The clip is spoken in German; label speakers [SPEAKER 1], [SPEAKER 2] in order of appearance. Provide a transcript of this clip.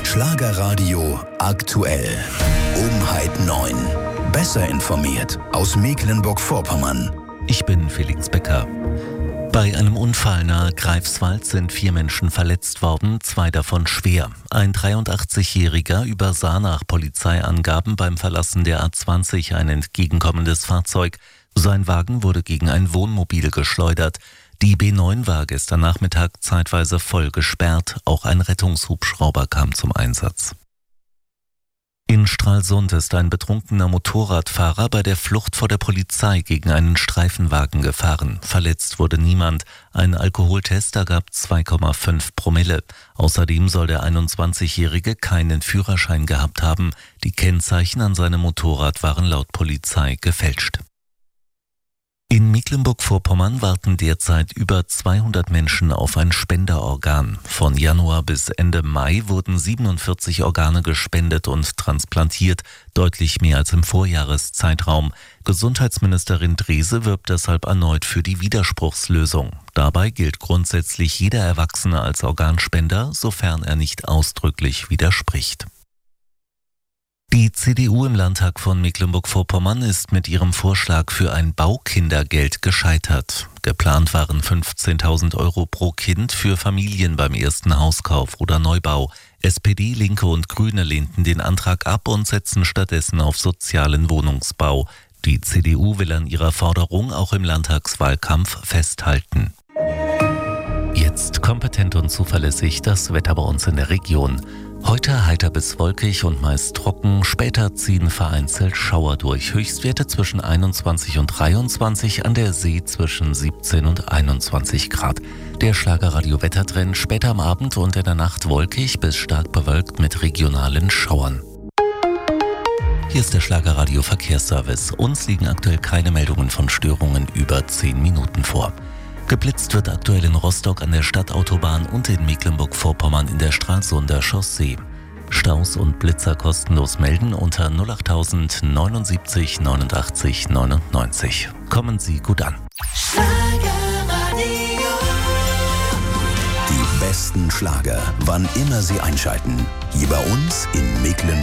[SPEAKER 1] Schlagerradio aktuell. Umheit 9. Besser informiert aus Mecklenburg-Vorpommern.
[SPEAKER 2] Ich bin Felix Becker. Bei einem Unfall nahe Greifswald sind 4 Menschen verletzt worden, 2 davon schwer. Ein 83-Jähriger übersah nach Polizeiangaben beim Verlassen der A20 ein entgegenkommendes Fahrzeug. Sein Wagen wurde gegen ein Wohnmobil geschleudert. Die B9 war gestern Nachmittag zeitweise voll gesperrt. Auch ein Rettungshubschrauber kam zum Einsatz. In Stralsund ist ein betrunkener Motorradfahrer bei der Flucht vor der Polizei gegen einen Streifenwagen gefahren. Verletzt wurde niemand. Ein Alkoholtest ergab 2,5 Promille. Außerdem soll der 21-Jährige keinen Führerschein gehabt haben. Die Kennzeichen an seinem Motorrad waren laut Polizei gefälscht. In Mecklenburg-Vorpommern warten derzeit über 200 Menschen auf ein Spenderorgan. Von Januar bis Ende Mai wurden 47 Organe gespendet und transplantiert, deutlich mehr als im Vorjahreszeitraum. Gesundheitsministerin Drese wirbt deshalb erneut für die Widerspruchslösung. Dabei gilt grundsätzlich jeder Erwachsene als Organspender, sofern er nicht ausdrücklich widerspricht. Die CDU im Landtag von Mecklenburg-Vorpommern ist mit ihrem Vorschlag für ein Baukindergeld gescheitert. Geplant waren 15.000 € pro Kind für Familien beim ersten Hauskauf oder Neubau. SPD, Linke und Grüne lehnten den Antrag ab und setzen stattdessen auf sozialen Wohnungsbau. Die CDU will an ihrer Forderung auch im Landtagswahlkampf festhalten. Jetzt kompetent und zuverlässig das Wetter bei uns in der Region. Heute heiter bis wolkig und meist trocken, später ziehen vereinzelt Schauer durch. Höchstwerte zwischen 21 und 23, an der See zwischen 17 und 21 Grad. Der Schlagerradio-Wettertrend später am Abend und in der Nacht wolkig bis stark bewölkt mit regionalen Schauern. Hier ist der Schlagerradio-Verkehrsservice. Uns liegen aktuell keine Meldungen von Störungen über 10 Minuten vor. Geblitzt wird aktuell in Rostock an der Stadtautobahn und in Mecklenburg-Vorpommern in der Stralsunder Chaussee. Staus und Blitzer kostenlos melden unter 08000 79 89 99. Kommen Sie gut an.
[SPEAKER 1] Die besten Schlager, wann immer Sie einschalten. Hier bei uns in Mecklenburg.